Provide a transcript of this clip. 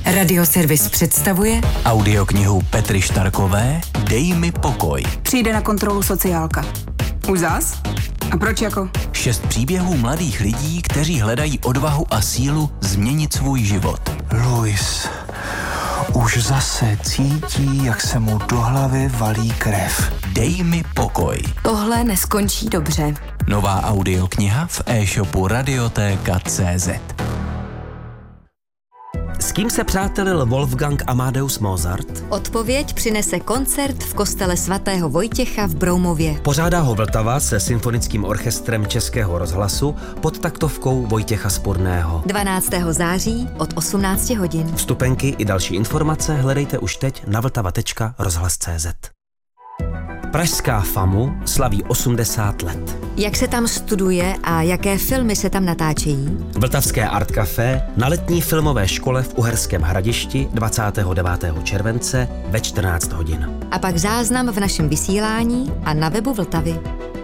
Radioservis představuje audioknihu Petry Štarkové Dej mi pokoj. Přijde na kontrolu sociálka. Už zas? A proč jako? 6 příběhů mladých lidí, kteří hledají odvahu a sílu změnit svůj život. Luis už zase cítí, jak se mu do hlavy valí krev. Dej mi pokoj. Tohle neskončí dobře. Nová audiokniha v e-shopu Radiotéka.cz. S kým se přátelil Wolfgang Amadeus Mozart? Odpověď přinese koncert v kostele svatého Vojtěcha v Broumově. Pořádá ho Vltava se symfonickým orchestrem Českého rozhlasu pod taktovkou Vojtěcha Spurného. 12. září od 18 hodin. Vstupenky i další informace hledejte už teď na vltava.rozhlas.cz. Pražská FAMU slaví 80 let. Jak se tam studuje a jaké filmy se tam natáčejí? Vltavské Art Café na letní filmové škole v Uherském Hradišti 29. července ve 14 hodin. A pak záznam v našem vysílání a na webu Vltavy.